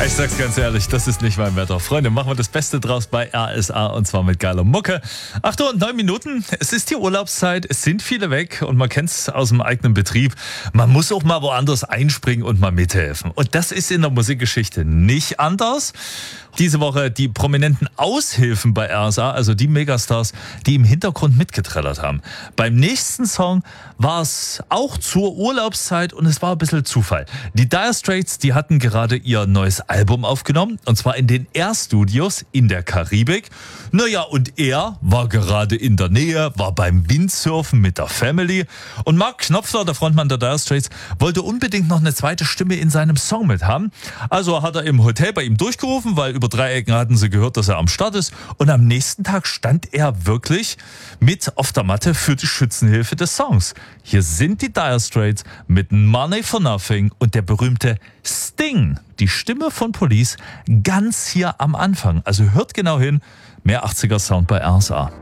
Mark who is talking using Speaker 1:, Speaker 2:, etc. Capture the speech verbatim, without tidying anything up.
Speaker 1: Ich sag's ganz ehrlich, das ist nicht mein Wetter. Freunde, machen wir das Beste draus bei R S A und zwar mit geiler Mucke. acht Uhr und neun Minuten, es ist die Urlaubszeit, es sind viele weg und man kennt's aus dem eigenen Betrieb. Man muss auch mal woanders einspringen und mal mithelfen. Und das ist in der Musikgeschichte nicht anders. Diese Woche die prominenten Aushilfen bei R S A, also die Megastars, die im Hintergrund mitgetrellert haben. Beim nächsten Song war es auch zur Urlaubszeit und es war ein bisschen Zufall. Die Dire Straits, die hatten gerade ihr neues Album aufgenommen und zwar in den Air-Studios in der Karibik. Naja, und er war gerade in der Nähe, war beim Windsurfen mit der Family und Mark Knopfler, der Frontmann der Dire Straits, wollte unbedingt noch eine zweite Stimme in seinem Song mit haben. Also hat er im Hotel bei ihm durchgerufen, weil über drei Ecken hatten sie gehört, dass er am Start ist. Und am nächsten Tag stand er wirklich mit auf der Matte für die Schützenhilfe des Songs. Hier sind die Dire Straits mit Money for Nothing und der berühmte Sting, die Stimme von Police, ganz hier am Anfang. Also hört genau hin, mehr achtziger Sound bei R S A.